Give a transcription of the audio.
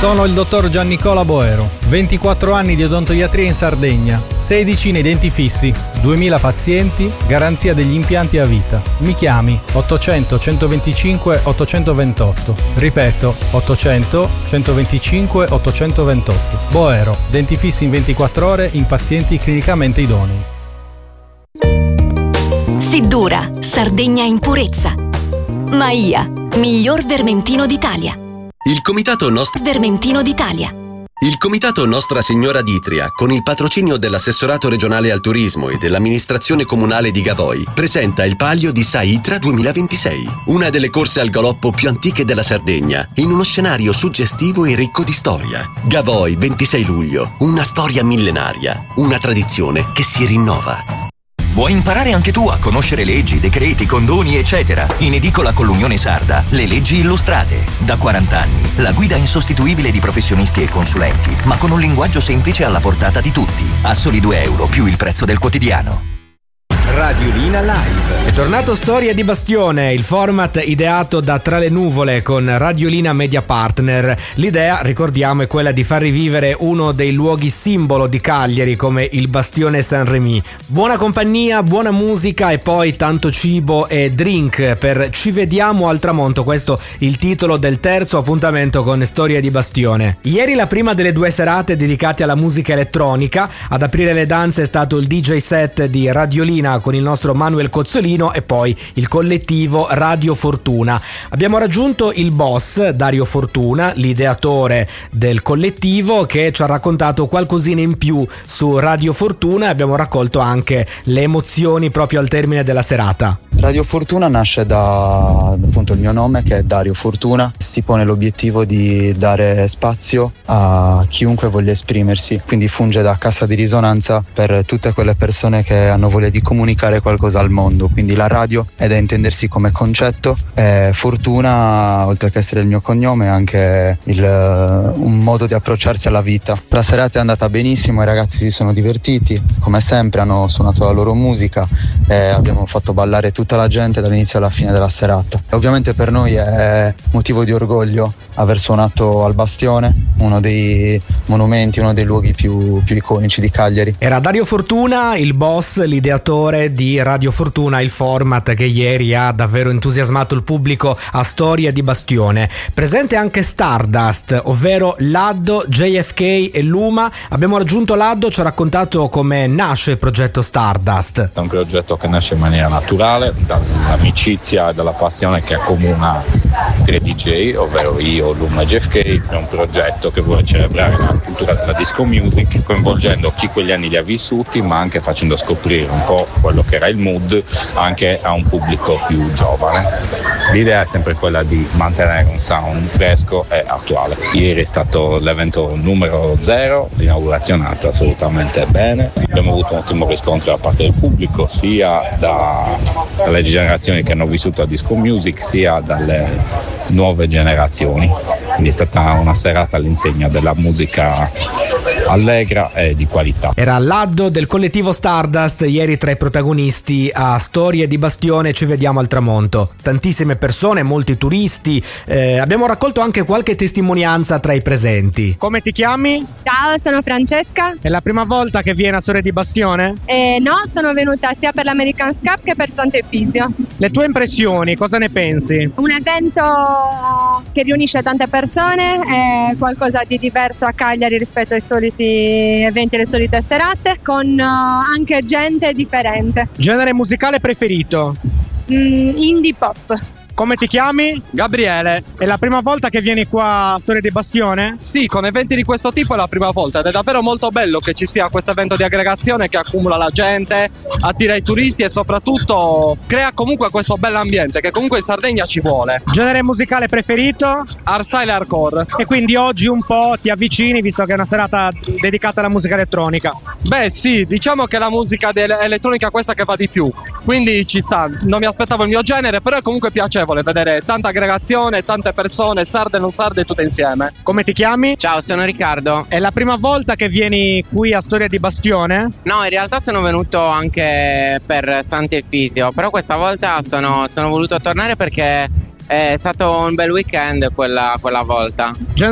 Sono il dottor Giannicola Boero, 24 anni di odontoiatria in Sardegna, 16 nei denti fissi, 2000 pazienti, garanzia degli impianti a vita. Mi chiami 800 125 828. Ripeto, 800 125 828. Boero, denti fissi in 24 ore in pazienti clinicamente idonei. Seddura, Sardegna in purezza. Maia, miglior vermentino d'Italia. Il comitato Vermentino d'Italia. Il comitato Nostra Signora d'Itria, con il patrocinio dell'assessorato regionale al turismo e dell'amministrazione comunale di Gavoi, presenta il Palio di Saitra 2026, una delle corse al galoppo più antiche della Sardegna, in uno scenario suggestivo e ricco di storia. Gavoi, 26 luglio, una storia millenaria, una tradizione che si rinnova. Vuoi imparare anche tu a conoscere leggi, decreti, condoni, eccetera? In edicola con l'Unione Sarda, le leggi illustrate. Da 40 anni, la guida insostituibile di professionisti e consulenti, ma con un linguaggio semplice alla portata di tutti. A soli €2 più il prezzo del quotidiano. Radiolina Live. È tornato Storia di Bastione, il format ideato da Tra le Nuvole con Radiolina Media Partner. L'idea, ricordiamo, è quella di far rivivere uno dei luoghi simbolo di Cagliari come il Bastione Saint-Rémy. Buona compagnia, buona musica e poi tanto cibo e drink per Ci vediamo al tramonto, questo il titolo del terzo appuntamento con Storia di Bastione. Ieri la prima delle 2 serate dedicate alla musica elettronica, ad aprire le danze è stato il DJ set di Radiolina con il nostro Manuel Cozzolino e poi il collettivo Radio Fortuna. Abbiamo raggiunto il boss Dario Fortuna, l'ideatore del collettivo, che ci ha raccontato qualcosina in più su Radio Fortuna e abbiamo raccolto anche le emozioni proprio al termine della serata. Radio Fortuna nasce da appunto il mio nome, che è Dario Fortuna. Si pone l'obiettivo di dare spazio a chiunque voglia esprimersi, quindi funge da cassa di risonanza per tutte quelle persone che hanno voglia di comunicare qualcosa al mondo. Quindi la radio è da intendersi come concetto, Fortuna, oltre che essere il mio cognome, è anche un modo di approcciarsi alla vita. La serata è andata benissimo, i ragazzi si sono divertiti, come sempre hanno suonato la loro musica e abbiamo fatto ballare tutta la gente dall'inizio alla fine della serata. E ovviamente per noi è motivo di orgoglio aver suonato al Bastione, uno dei monumenti, uno dei luoghi più iconici di Cagliari. Era Dario Fortuna, il boss, l'ideatore di Radio Fortuna, il format che ieri ha davvero entusiasmato il pubblico a Storia di Bastione. Presente anche Stardust, ovvero Laddo, JFK e Luma. Abbiamo raggiunto Laddo, ci ha raccontato come nasce il progetto Stardust. È un progetto che nasce in maniera naturale, dall'amicizia e dalla passione che accomuna 3 DJ, ovvero io, Luma e JFK. È un progetto che vuole celebrare la cultura della disco music, coinvolgendo chi quegli anni li ha vissuti, ma anche facendo scoprire un po' quello che era il mood anche a un pubblico più giovane. L'idea è sempre quella di mantenere un sound fresco e attuale. Ieri è stato l'evento numero 0, l'inaugurazione è andata assolutamente bene, abbiamo avuto un ottimo riscontro da parte del pubblico, sia dalle generazioni che hanno vissuto a disco music, sia dalle nuove generazioni. Quindi è stata una serata all'insegna della musica allegra e di qualità. Era Laddo del collettivo Stardust, ieri tra i protagonisti a Storie di Bastione. Ci vediamo al tramonto. Tantissime persone, molti turisti, abbiamo raccolto anche qualche testimonianza tra i presenti. Come ti chiami? Ciao, sono Francesca. È la prima volta che vieni a Storie di Bastione? No, sono venuta sia per l'American Cup che per Sant'Efisio. Le tue impressioni, cosa ne pensi? Un evento che riunisce tante persone, è qualcosa di diverso a Cagliari rispetto ai soliti eventi, alle solite serate, con anche gente differente. Genere musicale preferito? Indie pop. Come ti chiami? Gabriele. È la prima volta che vieni qua a Storia di Bastione? Sì, con eventi di questo tipo è la prima volta ed è davvero molto bello che ci sia questo evento di aggregazione che accumula la gente, attira i turisti e soprattutto crea comunque questo bell'ambiente che comunque in Sardegna ci vuole. Genere musicale preferito? Hardstyle e hardcore. E quindi oggi un po' ti avvicini visto che è una serata dedicata alla musica elettronica. Beh sì, diciamo che la musica elettronica è questa che va di più, quindi ci sta. Non mi aspettavo il mio genere, però è comunque piacevole vedere tanta aggregazione, tante persone, sarde e non sarde, tutte insieme. Come ti chiami? Ciao, sono Riccardo. È la prima volta che vieni qui a Storia di Bastione? No, in realtà sono venuto anche per Sant'Efisio, però questa volta sono voluto tornare perché è stato un bel weekend quella volta.